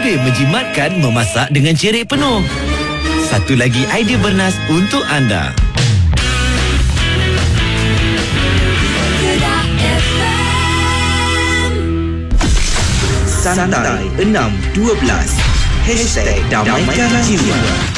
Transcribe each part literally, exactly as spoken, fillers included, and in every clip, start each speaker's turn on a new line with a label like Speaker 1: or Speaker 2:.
Speaker 1: Lebih menjimatkan memasak dengan cerik penuh. Satu lagi idea bernas untuk anda.
Speaker 2: Santai enam dua belas Hashtag Damaikan Jiwa.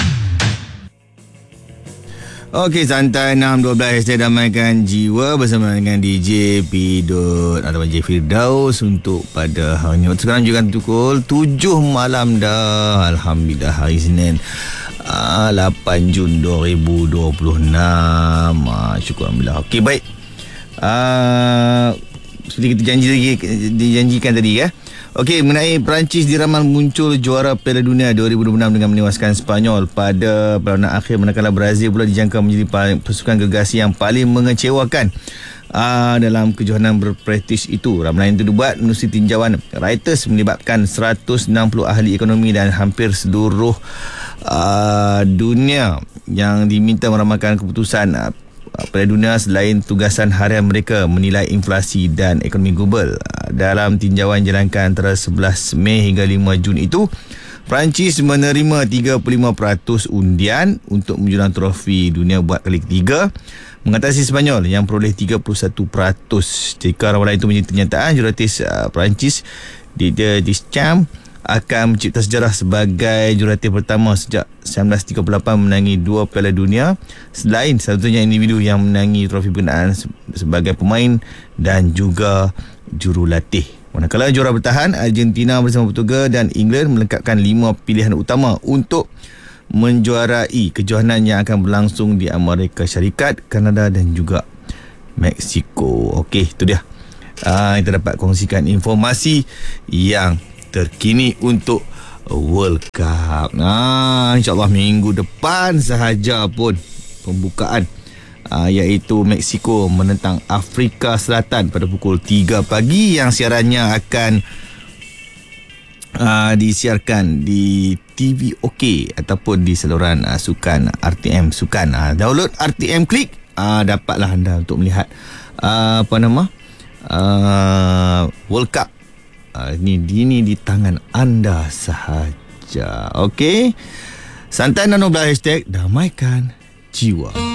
Speaker 3: Okey, Santai enam dua belas Hashtag Damaikan Jiwa bersama dengan D J Pidot atau D J Firdaus untuk pada hari ini. Sekarang juga pukul tujuh malam dah. Alhamdulillah, hari Senin uh, lapan Jun dua ribu dua puluh enam. uh, Syukur Alhamdulillah. Okey, baik. uh, Seperti kita janji lagi, dijanjikan tadi ya. Okey, mengenai Perancis diramal muncul juara Piala Dunia dua ribu dua puluh enam dengan menewaskan Sepanyol pada perlawanan akhir, manakala Brazil pula dijangka menjadi pasukan gergasi yang paling mengecewakan uh, dalam kejohanan berprestis itu. Ramalan itu dibuat menerusi tinjauan Reuters melibatkan seratus enam puluh ahli ekonomi dan hampir seluruh uh, dunia yang diminta meramalkan keputusan uh, Piala Dunia selain tugasan harian mereka menilai inflasi dan ekonomi global. Dalam tinjauan jalankan antara sebelas Mei hingga lima Jun itu, Perancis menerima tiga puluh lima peratus undian untuk menjulang trofi dunia buat kali ketiga, mengatasi Sepanyol yang peroleh tiga puluh satu peratus. Jika ramalan itu menjadi kenyataan, jurulatih uh, Perancis Didier Deschamps akan mencipta sejarah sebagai jurulatih pertama sejak seribu sembilan ratus tiga puluh lapan menangi dua Piala Dunia, selain satu-satunya individu yang menangi trofi berkenaan sebagai pemain dan juga jurulatih. Manakala juara bertahan, Argentina bersama Portugal dan England melengkapkan lima pilihan utama untuk menjuarai kejohanan yang akan berlangsung di Amerika Syarikat, Kanada dan juga Mexico. Okey, itu dia. Uh, kita dapat kongsikan informasi yang terkini untuk World Cup. Nah, insyaAllah minggu depan sahaja pun pembukaan, uh, iaitu Mexico menentang Afrika Selatan pada pukul tiga pagi, yang siarannya akan uh, disiarkan di T V OK ataupun di saluran uh, sukan R T M Sukan. Uh, download R T M Klik, uh, dapatlah anda untuk melihat uh, apa nama uh, World Cup. Uh, ini, ini di tangan anda sahaja. Okey, Santai enam belas Hashtag Damaikan Jiwa.